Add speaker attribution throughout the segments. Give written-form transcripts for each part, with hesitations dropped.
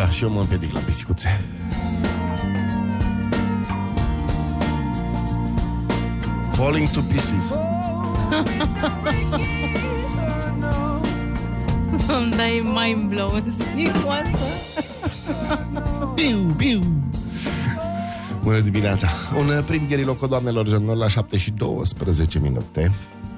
Speaker 1: Da, și eu mă împiedic la pisicuțe. Falling to pieces.
Speaker 2: Îmi dai mind blown.
Speaker 1: Biu, biu. Bună dimineața. Un prim gheriloco, doamnelor, la 7:12 minute.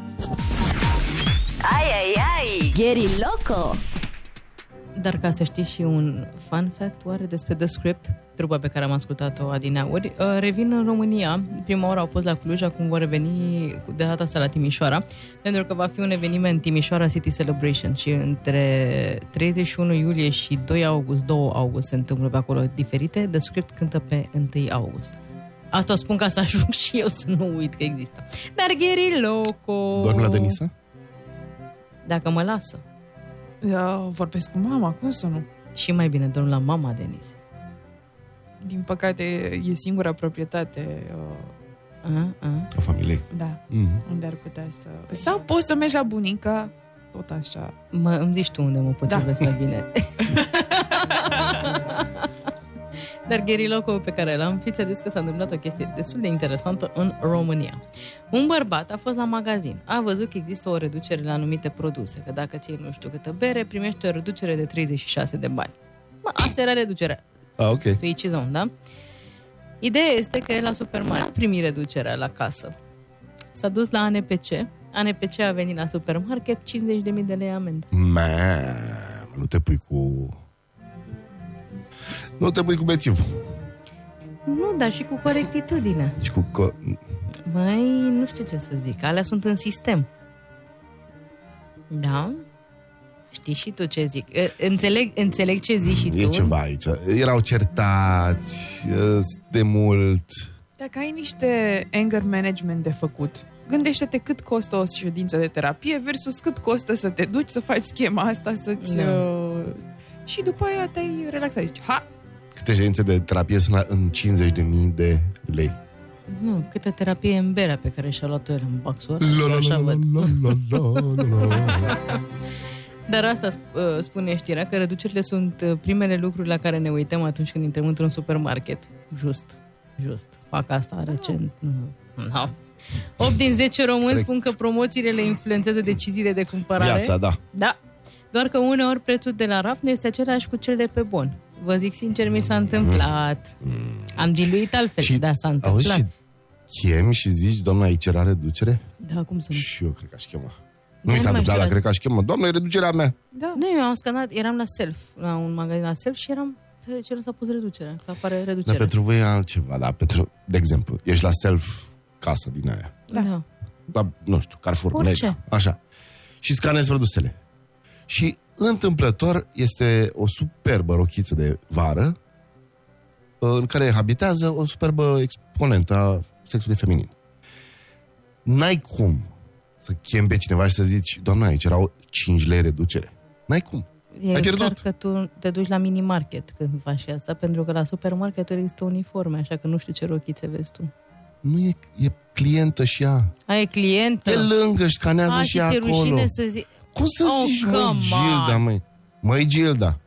Speaker 3: Ai, ai, ai, gheriloco.
Speaker 2: Dar ca să știi și un fun fact oare despre The Script, trupa pe care am ascultat-o adineauri, revin în România. Prima oară au fost la Cluj, acum vor reveni de data asta la Timișoara, pentru că va fi un eveniment Timișoara City Celebration și între 31 iulie și 2 august se întâmplă pe acolo diferite. The Script cântă pe 1 august. Asta o spun ca să ajung și eu să nu uit că există. Dar gheriloco...
Speaker 1: Dormi la Denisa?
Speaker 2: Dacă mă lasă.
Speaker 4: Vorbesc cu mama, cum să nu?
Speaker 2: Și mai bine dorm la mama Denis.
Speaker 4: Din păcate e singura proprietate
Speaker 1: A familiei.
Speaker 4: Da, unde ar putea să... Sau poți să mergi la bunica, tot așa.
Speaker 2: Îmi zici tu unde mă potrivesc mai bine. Dar gherilocul pe care l-am, fiți adus că s-a întâmplat o chestie destul de interesantă în România. Un bărbat a fost la magazin, a văzut că există o reducere la anumite produse, că dacă ții nu știu câtă bere, primești o reducere de 36 de bani. Asta era reducerea.
Speaker 1: Ok.
Speaker 2: Tu e cizon, da? Ideea este că la supermarket a primit reducerea la casă. S-a dus la ANPC, ANPC a venit la supermarket, 50.000 de lei amendă.
Speaker 1: Nu te pui cu... Nu te pui cu bețivul.
Speaker 2: Nu, dar și cu corectitudine.
Speaker 1: Și cu...
Speaker 2: Măi, nu știu ce să zic. Alea sunt în sistem. Da? Știi și tu ce zic. Înțeleg ce zici și tu.
Speaker 1: E ceva aici. Erau certați de mult.
Speaker 4: Dacă ai niște anger management de făcut, gândește-te cât costă o ședință de terapie versus cât costă să te duci să faci schema asta, să-ți... Și după aia te-ai relaxat. Zici, ha!
Speaker 1: Câte ședințe de terapie sunt în 50.000 de lei?
Speaker 2: Nu, câtă terapie e în berea pe care și-a luat-o el în boxul Dar asta spune știrea, că reducerile sunt primele lucruri la care ne uităm atunci când intrăm într-un supermarket. Just. Fac asta recent. No. 8 din 10 români spun că promoțiile le influențează deciziile de cumpărare.
Speaker 1: Viața, da.
Speaker 2: Da. Doar că uneori prețul de la raft nu este același cu cel de pe bon. Vă zic sincer, mi s-a întâmplat. Am diluit altfel,
Speaker 1: și,
Speaker 2: da, s-a întâmplat.
Speaker 1: Auzi, și chemi și zici, doamna, aici era reducere?
Speaker 2: Da, cum să nu?
Speaker 1: Și eu cred că aș chema. Nu mi s-a întâmplat, dar cred că aș chema. Doamna, e reducerea mea.
Speaker 4: Da.
Speaker 2: Nu, eu am scanat, eram la Self, la un magazin la Self și eram, ce nu s-a pus reducerea, că apare reducere.
Speaker 1: Dar pentru voi e altceva, da? Pentru, de exemplu, ești la Self casă din aia.
Speaker 2: Da.
Speaker 1: La, nu știu, Carrefour,
Speaker 2: Orice.
Speaker 1: Mega, așa. Și scanezi produsele. Și întâmplător este o superbă rochiță de vară în care habitează o superbă exponentă a sexului feminin. N-ai cum să chemi pe cineva și să zici, doamna, aici erau 5 lei reducere. N-ai cum.
Speaker 2: E clar că tu te duci la mini-market când faci asta, pentru că la supermarketuri există uniforme, așa că nu știu ce rochițe vezi tu.
Speaker 1: Nu e clientă și ea.
Speaker 2: E clientă?
Speaker 1: E lângă, scanează și ea acolo.
Speaker 2: Rușine să zic...
Speaker 1: Cum să zici, măi, Gilda, măi? Măi, Gilda.